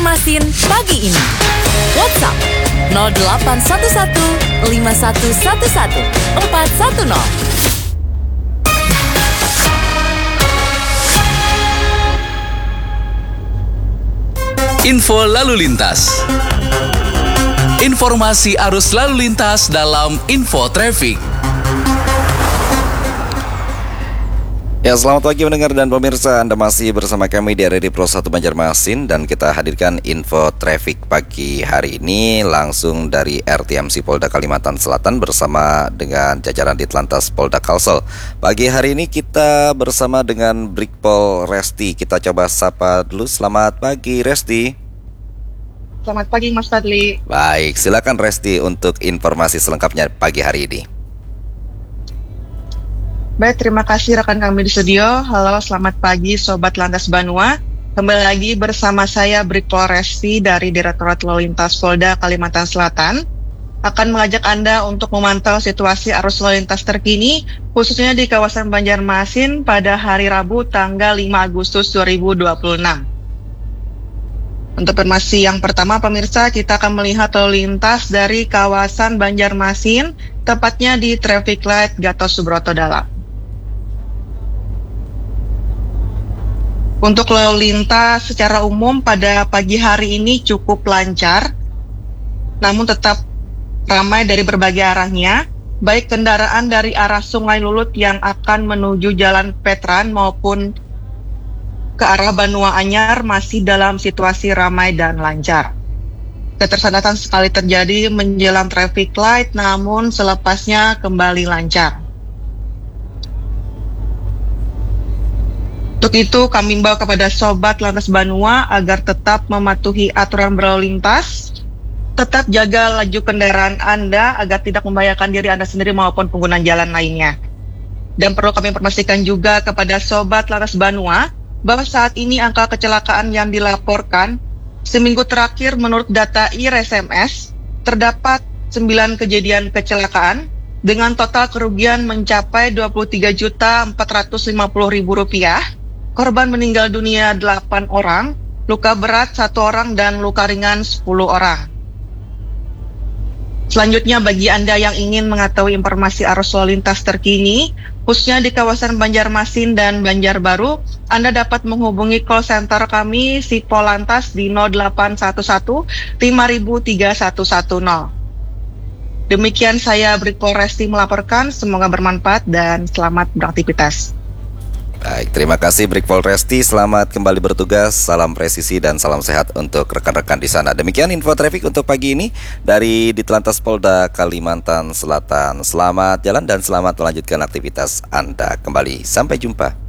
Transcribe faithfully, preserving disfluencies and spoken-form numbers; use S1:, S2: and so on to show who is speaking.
S1: Banjarmasin pagi ini. WhatsApp nol delapan satu satu lima satu satu satu empat satu nol.
S2: Info lalu lintas. Informasi arus lalu lintas dalam Info Traffic.
S3: Ya, selamat pagi mendengar dan pemirsa, Anda masih bersama kami di R R I Pro satu Banjarmasin dan kita hadirkan info traffic pagi hari ini langsung dari R T M C Polda Kalimantan Selatan bersama dengan jajaran Ditlantas Polda Kalsel. Pagi hari ini kita bersama dengan Brigpol Resti. Kita coba sapa dulu. Selamat pagi Resti.
S4: Selamat pagi Mas Fadli.
S3: Baik, silakan Resti untuk informasi selengkapnya pagi hari ini.
S4: Baik, terima kasih rekan kami di studio. Halo, selamat pagi Sobat Lantas Banua. Kembali lagi bersama saya Brigpol Resti dari Direktorat Lalu Lintas Polda Kalimantan Selatan. Akan mengajak Anda untuk memantau situasi arus lalu lintas terkini, khususnya di kawasan Banjarmasin pada hari Rabu tanggal lima Agustus dua ribu dua puluh enam. Untuk informasi yang pertama, pemirsa, kita akan melihat lalu lintas dari kawasan Banjarmasin, tepatnya di Traffic Light Gatot Subroto Dalam. Untuk lalu lintas secara umum pada pagi hari ini cukup lancar, namun tetap ramai dari berbagai arahnya, baik kendaraan dari arah Sungai Lulut yang akan menuju Jalan Petran maupun ke arah Banua Anyar masih dalam situasi ramai dan lancar. Ketersendatan sekali terjadi menjelang traffic light, namun selepasnya kembali lancar. Untuk itu kami imbau kepada Sobat Lantas Banua agar tetap mematuhi aturan berlalu lintas, tetap jaga laju kendaraan Anda agar tidak membahayakan diri Anda sendiri maupun pengguna jalan lainnya. Dan perlu kami informasikan juga kepada Sobat Lantas Banua bahwa saat ini angka kecelakaan yang dilaporkan seminggu terakhir menurut data I R S M S terdapat sembilan kejadian kecelakaan dengan total kerugian mencapai dua puluh tiga juta empat ratus lima puluh ribu rupiah. Korban meninggal dunia delapan orang, luka berat satu orang dan luka ringan sepuluh orang. Selanjutnya bagi Anda yang ingin mengetahui informasi arus lalu lintas terkini, khususnya di kawasan Banjarmasin dan Banjarbaru, Anda dapat menghubungi call center kami Sipol Lantas di nol delapan satu satu lima tiga satu satu nol. Demikian saya Brigpol Resti melaporkan, semoga bermanfaat dan selamat beraktivitas.
S3: Baik, terima kasih Brigpol Resti. Selamat kembali bertugas. Salam presisi dan salam sehat untuk rekan-rekan di sana. Demikian info traffic untuk pagi ini dari Ditlantas Polda Kalimantan Selatan. Selamat jalan dan selamat melanjutkan aktivitas Anda kembali. Sampai jumpa.